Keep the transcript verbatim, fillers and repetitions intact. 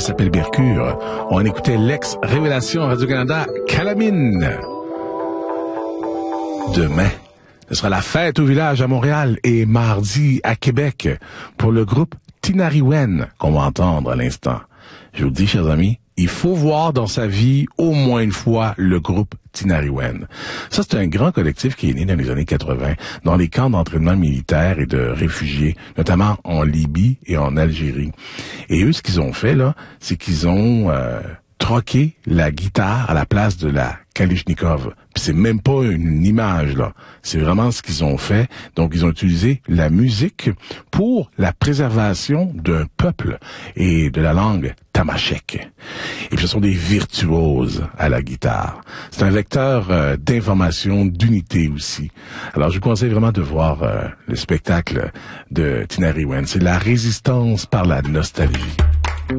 s'appelle Mercure. On écoutait l'ex-révélation Radio-Canada, Calamine. Demain, ce sera la fête au village à Montréal et mardi à Québec pour le groupe Tinariwen qu'on va entendre à l'instant. Je vous le dis, chers amis, il faut voir dans sa vie au moins une fois le groupe Tinariwen. Ça, c'est un grand collectif qui est né dans les années quatre-vingts, dans les camps d'entraînement militaire et de réfugiés, notamment en Libye et en Algérie. Et eux, ce qu'ils ont fait, là, c'est qu'ils ont euh, troqué la guitare à la place de la Kalachnikov. Puis c'est même pas une image, là. C'est vraiment ce qu'ils ont fait. Donc, ils ont utilisé la musique pour la préservation d'un peuple et de la langue tamashek. Et puis, ce sont des virtuoses à la guitare. C'est un vecteur euh, d'information, d'unité aussi. Alors, je vous conseille vraiment de voir euh, le spectacle de Tinariwen. C'est la résistance par la nostalgie.